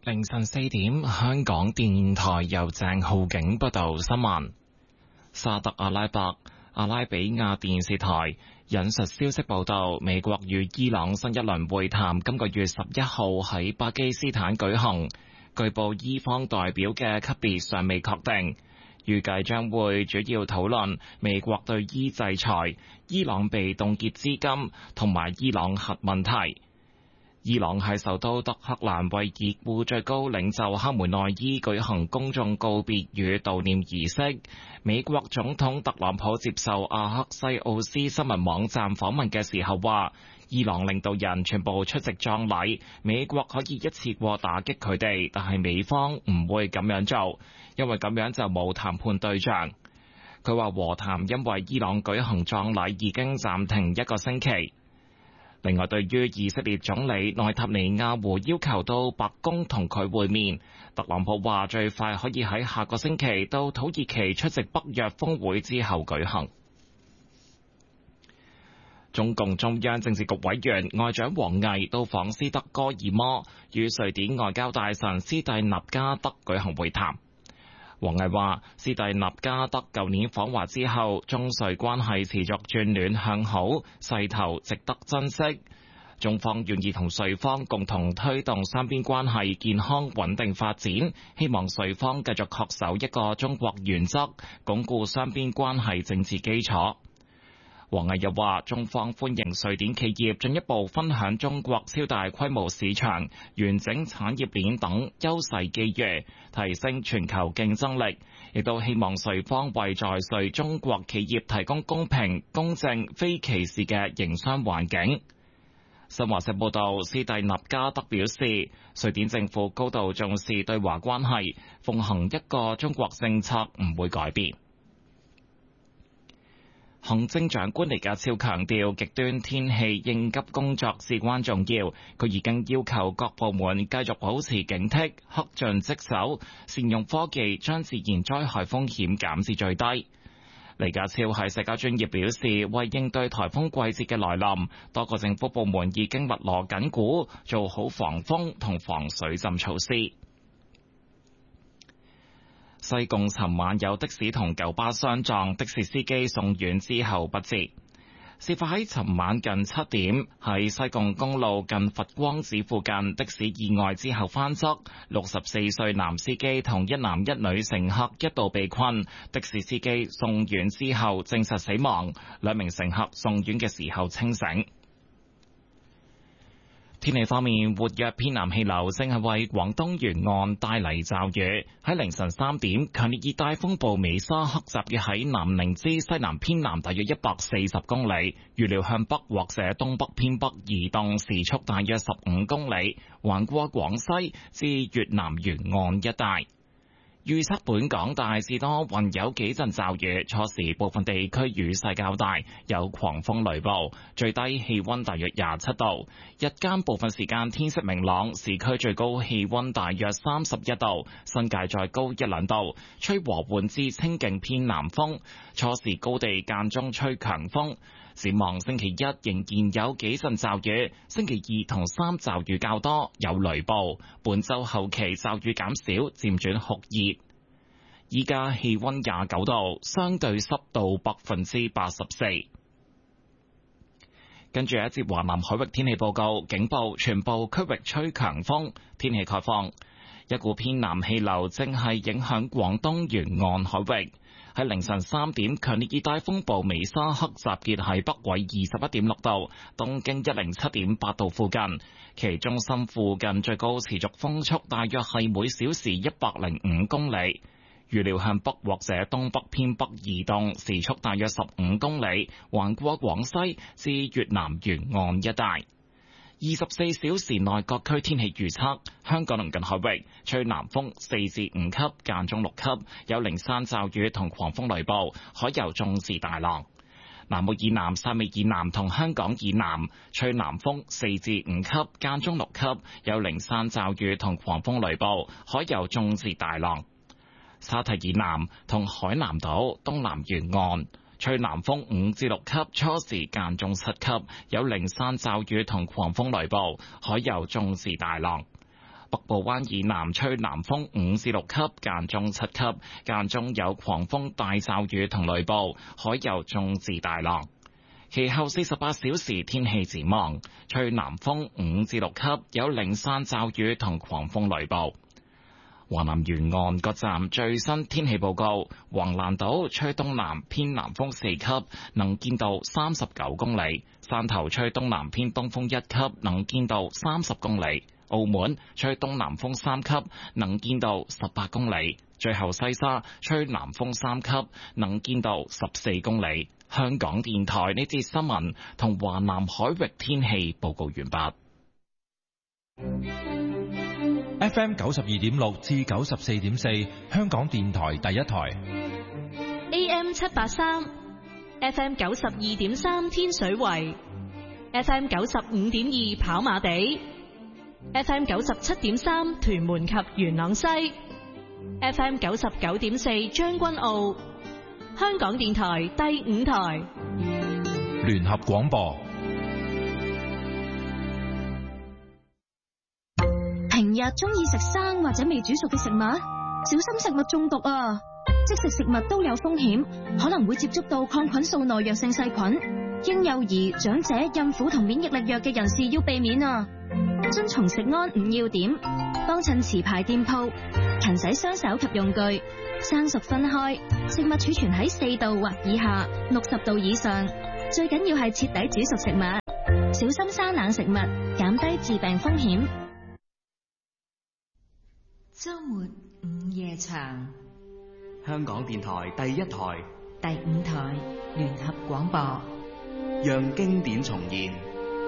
凌晨4點，香港電台由鄭浩景報道新聞。沙特阿拉伯阿拉比亞電視台引述消息報道，美國與伊朗新一輪會談今個月11號喺巴基斯坦舉行，據報伊方代表嘅級別尚未確定，預計將會主要討論美國對伊制裁、伊朗被凍結資金同埋伊朗核問題。伊朗喺首都德黑蘭為已故最高領袖哈梅內伊舉行公眾告別與悼念儀式。美國總統特朗普接受阿克西奧斯新聞網站訪問嘅時候話，伊朗領導人全部出席葬禮，美國可以一次過打擊佢哋，但係美方唔會咁樣做，因為咁樣就冇談判對象。佢話和談因為伊朗舉行葬禮已經暫停1個星期。另外，對於以色列總理內塔尼亞胡要求到白宮同佢會面，特朗普話最快可以喺下個星期到土耳其出席北約峰會之後舉行。中共中央政治局委員外長王毅到訪斯德哥爾摩，與瑞典外交大臣斯蒂納加德舉行會談。王毅話，斯蒂納加德舊年訪華之後，中瑞關係持續轉暖向好，勢頭值得珍惜。中方願意同瑞方共同推動雙邊關係健康穩定發展，希望瑞方繼續恪守一個中國原則，鞏固雙邊關係政治基礎。王毅又話，中方歡迎瑞典企業進一步分享中國超大規模市場、完整產業鏈等優勢機遇，提升全球競爭力，亦都希望瑞方為在瑞中國企業提供公平、公正、非歧視嘅營商環境。新華社報道，斯蒂納加德表示，瑞典政府高度重視對華關係，奉行一個中國政策唔會改變。行政長官李家超強調，極端天氣應急工作至關重要。佢已經要求各部門繼續保持警惕，恪盡職守，善用科技將自然災害風險減至最低。李家超喺社交專頁表示，為應對颱風季節嘅來臨，多個政府部門已經密鑼緊鼓，做好防風同防水浸措施。西貢尋晚有的士同九巴相撞，的士司機送院之後不治。事發喺尋晚近7點，喺西貢公路近佛光寺附近，的士意外之後翻側，64歲男司機同1男1女乘客一度被困，的士司機送院之後證實死亡，2名乘客送院嘅時候清醒。天氣方面，活躍偏南氣流正係為廣東沿岸帶嚟驟雨。喺凌晨3點，強烈熱帶風暴美沙克集結喺南寧之西南偏南大約140公里，預料向北或者東北偏北移動，時速大約15公里，橫過廣西至越南沿岸一帶。預測本港大致多雲，有幾陣驟雨，初時部分地區雨勢較大，有狂風雷暴，最低氣溫大約27度，日間部分時間天色明朗，市區最高氣溫大約31度，新界再高1-2度，吹和緩至清勁偏南風，初時高地間中吹強風。展望星期一仍然有幾陣驟雨，星期2同3驟雨較多，有雷暴。本周後期驟雨減少，漸轉酷熱。依家氣溫29度，相對濕度84%。跟住一節華南海域天氣報告，警報全部區域吹強風，天氣概況。一股偏南氣流正係影響廣東沿岸海域。喺凌晨3點，強烈熱帶風暴美沙克集結喺北緯21.6度、東經107.8度附近，其中心附近最高持續風速大約係每小時105公里，預料向北或者東北偏北移動，時速大約15公里，橫過廣西至越南沿岸一帶。24小時內各區天氣預測：香港鄰近海域吹南風4至5級，間中6級，有零散驟雨同狂風雷暴，海有中至大浪。南澳以南、汕尾以南同香港以南吹南風4至5級，間中6級，有零散驟雨同狂風雷暴，海有中至大浪。沙堤以南同海南島東南沿岸吹南風5至6級，初時間中7級，有零散驟雨同狂風雷暴，海有中至大浪。 北部灣以南吹南風5至6級，間中7級，間中有狂風大驟雨同雷暴，海有中至大浪。其後48小時天氣展望，吹南風5至6級，有零散驟雨同狂風雷暴。華南沿岸各站最新天氣報告：橫瀾島吹東南偏南風4級，能見度39公里；汕頭吹東南偏東風1級，能見度30公里；澳門吹東南風3級，能見度18公里；最後西沙吹南風3級，能見度14公里。香港電台呢節新聞同華南海域天氣報告完畢。 FM 92.6至94.4，香港電台第一台。 AM 783 ，FM 92.3天水圍 ，FM 95.2跑馬地 ，FM 97.3屯門及元朗西 ，FM 99.4將軍澳。香港電台第5台聯合廣播。 平日中意食生或者未煮熟嘅食物，小心食物中毒啊！即食食物都有風險，可能會接觸到抗菌素耐藥性細菌。嬰幼兒、長者、孕婦同免疫力弱嘅人士要避免啊！遵從食安5要點，幫襯持牌店鋪，勤洗雙手及用具，生熟分開，食物儲存喺4度或以下，60度以上。最緊要係徹底煮熟食物，小心生冷食物，減低致病風險。 周末午夜場， 香港電台第1台、 第5台聯合廣播， 讓經典重現。